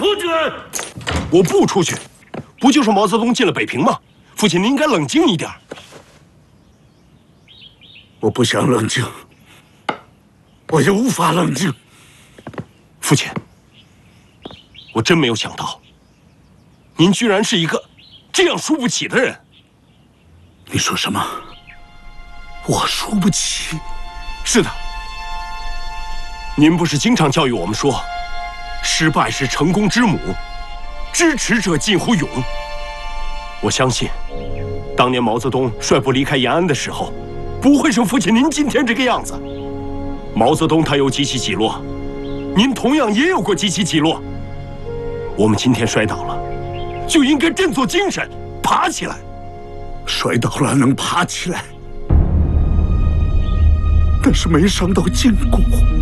出去！ 我不出去，不就是毛泽东进了北平吗？父亲，您应该冷静一点。 我不想冷静，我也无法冷静。 父亲，我真没有想到，您居然是一个这样输不起的人。 你说什么？我输不起？ 是的，您不是经常教育我们说，失败是成功之母，支持者近乎勇。我相信，当年毛泽东率部离开延安的时候，不会是父亲您今天这个样子。毛泽东他有几起起落，您同样也有过几起起落。我们今天摔倒了，就应该振作精神，爬起来。 摔倒了能爬起来，但是没伤到筋骨。